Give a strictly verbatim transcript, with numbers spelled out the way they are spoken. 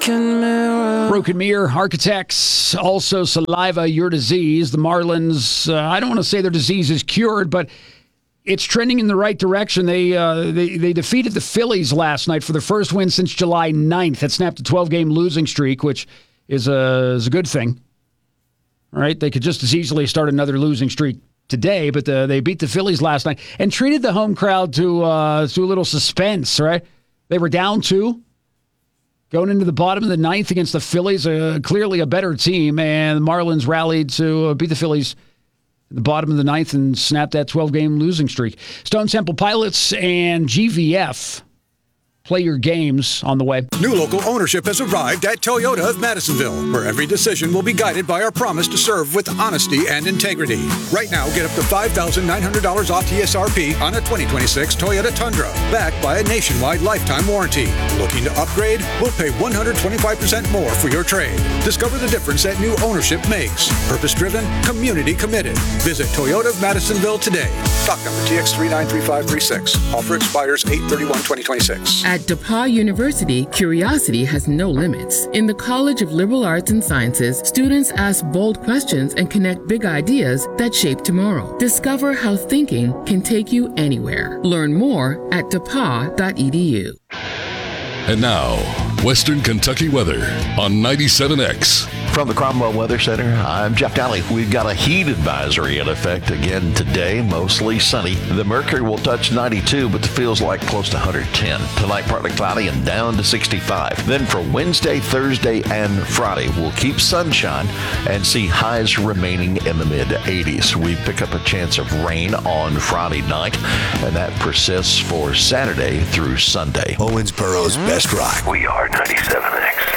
broken mirror. Broken Mirror, Architects, also Saliva, Your Disease. The Marlins, uh, I don't want to say their disease is cured, but it's trending in the right direction. They, uh, they they defeated the Phillies last night for their first win since July ninth. That snapped a twelve-game losing streak, which is a, is a good thing. All right, they could just as easily start another losing streak today, but the, they beat the Phillies last night and treated the home crowd to, uh, to a little suspense, right? They were down two. Going into the bottom of the ninth against the Phillies, uh, clearly a better team, and the Marlins rallied to uh, beat the Phillies at the bottom of the ninth and snap that twelve-game losing streak. Stone Temple Pilots and G V F play your games on the way. New local ownership has arrived at Toyota of Madisonville, where every decision will be guided by our promise to serve with honesty and integrity. Right now, get up to five thousand nine hundred dollars off T S R P on a twenty twenty-six Toyota Tundra, backed by a nationwide lifetime warranty. Looking to upgrade? We'll pay one hundred twenty-five percent more for your trade. Discover the difference that new ownership makes. Purpose-driven, community-committed. Visit Toyota of Madisonville today. Stock number T X three nine three five three six. Offer expires eight thirty-one twenty twenty-six. At DePauw University, curiosity has no limits. In the College of Liberal Arts and Sciences, students ask bold questions and connect big ideas that shape tomorrow. Discover how thinking can take you anywhere. Learn more at d e p a u dot e d u. And now, Western Kentucky weather on ninety-seven X. From the Cromwell Weather Center, I'm Jeff Daly. We've got a heat advisory in effect again today, mostly sunny. The mercury will touch ninety-two, but it feels like close to one hundred ten. Tonight, partly cloudy and down to sixty-five. Then for Wednesday, Thursday, and Friday, we'll keep sunshine and see highs remaining in the mid eighties. We pick up a chance of rain on Friday night, and that persists for Saturday through Sunday. Owensboro's best rock. We are ninety-seven X.